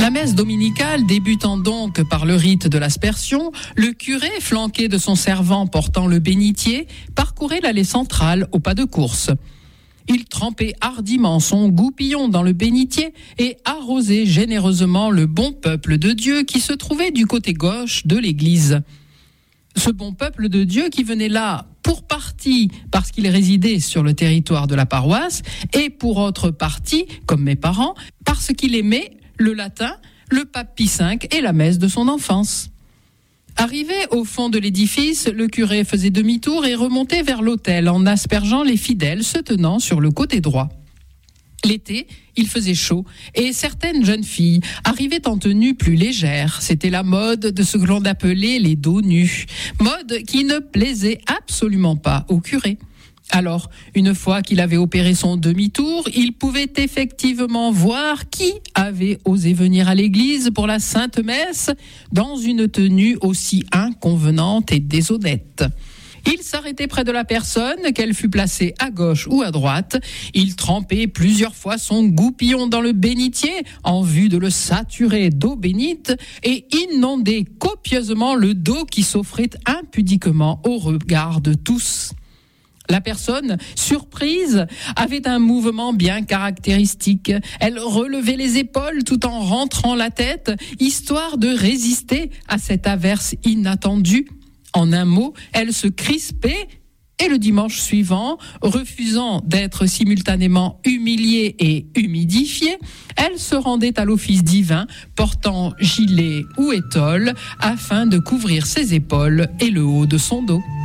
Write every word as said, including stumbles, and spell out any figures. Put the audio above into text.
La messe dominicale débutant donc par le rite de l'aspersion, le curé, flanqué de son servant portant le bénitier, parcourait l'allée centrale au pas de course. Il trempait hardiment son goupillon dans le bénitier et arrosait généreusement le bon peuple de Dieu qui se trouvait du côté gauche de l'église. Ce bon peuple de Dieu qui venait là pour partie parce qu'il résidait sur le territoire de la paroisse et pour autre partie, comme mes parents, parce qu'il aimait le latin, le pape Pie cinq et la messe de son enfance. Arrivé au fond de l'édifice, le curé faisait demi-tour et remontait vers l'autel en aspergeant les fidèles se tenant sur le côté droit. L'été, il faisait chaud et certaines jeunes filles arrivaient en tenue plus légère. C'était la mode de ce que l'on appelait les dos nus, mode qui ne plaisait absolument pas au curé. Alors, une fois qu'il avait opéré son demi-tour, il pouvait effectivement voir qui avait osé venir à l'église pour la Sainte Messe dans une tenue aussi inconvenante et déshonnête. Il s'arrêtait près de la personne, qu'elle fût placée à gauche ou à droite. Il trempait plusieurs fois son goupillon dans le bénitier en vue de le saturer d'eau bénite et inondait copieusement le dos qui s'offrait impudiquement au regard de tous. La personne, surprise, avait un mouvement bien caractéristique. Elle relevait les épaules tout en rentrant la tête, histoire de résister à cette averse inattendue. En un mot, elle se crispait et le dimanche suivant, refusant d'être simultanément humiliée et humidifiée, elle se rendait à l'office divin portant gilet ou étole afin de couvrir ses épaules et le haut de son dos.